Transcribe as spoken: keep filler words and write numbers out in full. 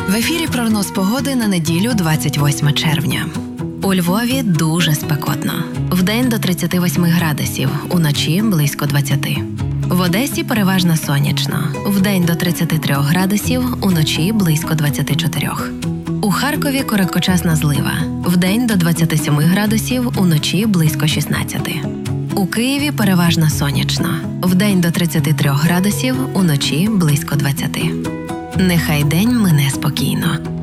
В ефірі прогноз погоди на неділю, двадцять восьме червня. У Львові дуже спекотно. Вдень до тридцяти восьми градусів, уночі близько двадцяти. В Одесі переважно сонячно. Вдень до тридцяти трьох градусів, уночі близько двадцяти чотирьох. У Харкові короткочасна злива. Вдень до двадцяти семи градусів, уночі близько шістнадцяти. У Києві переважно сонячно. Вдень до тридцяти трьох градусів, уночі близько двадцяти. Нехай день мине спокійно.